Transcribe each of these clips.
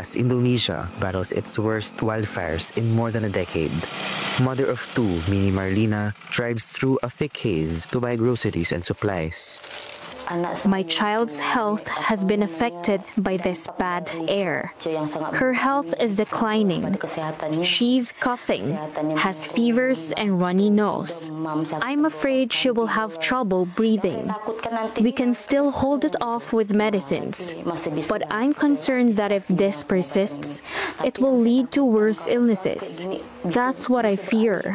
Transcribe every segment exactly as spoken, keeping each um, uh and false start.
as Indonesia battles its worst wildfires in more than a decade. Mother of two, Mini Marlina, drives through a thick haze to buy groceries and supplies. My child's health has been affected by this bad air. Her health is declining. She's coughing, has fevers and runny nose. I'm afraid she will have trouble breathing. We can still hold it off with medicines, but I'm concerned that if this persists, it will lead to worse illnesses. That's what I fear.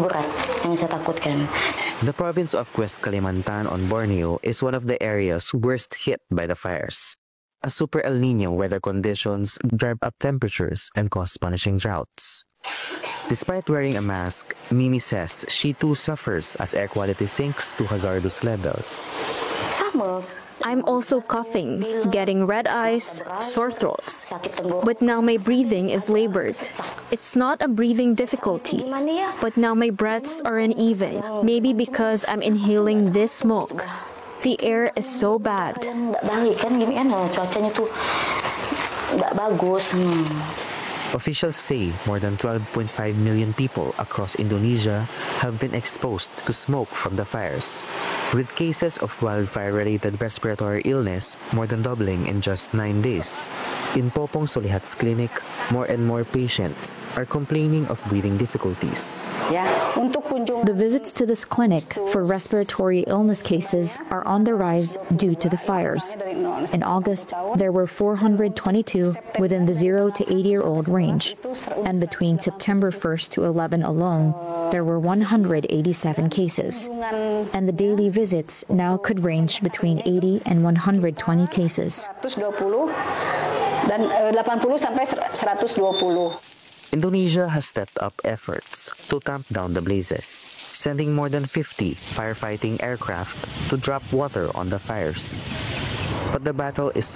The province of West Kalimantan on Borneo is one of the areas worst hit by the fires. A super El Nino weather conditions drive up temperatures and cause punishing droughts. Despite wearing a mask, Mimi says she too suffers as air quality sinks to hazardous levels. I'm also coughing, getting red eyes, sore throats. But now my breathing is labored. It's not a breathing difficulty, but now my breaths are uneven, maybe because I'm inhaling this smoke. The air is so bad. Officials say more than twelve point five million people across Indonesia have been exposed to smoke from the fires, with cases of wildfire-related respiratory illness more than doubling in just nine days. In Popong Solihat's clinic, more and more patients are complaining of breathing difficulties. The visits to this clinic for respiratory illness cases are on the rise due to the fires. In August, there were four hundred twenty-two within the zero to eight-year-old range, and between September first to eleventh alone, there were one hundred eighty-seven cases. And the daily visits now could range between eighty and one hundred twenty cases. Indonesia has stepped up efforts to tamp down the blazes, sending more than fifty firefighting aircraft to drop water on the fires. But the battle is